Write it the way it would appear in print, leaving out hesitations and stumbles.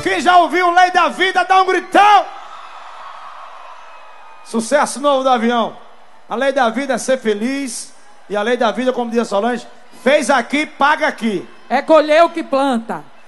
Quem já ouviu Lei da Vida, dá um gritão. Sucesso novo do avião. A lei da vida é ser feliz. E a lei da vida, como diz a Solange, fez aqui, paga aqui. É colher o que planta.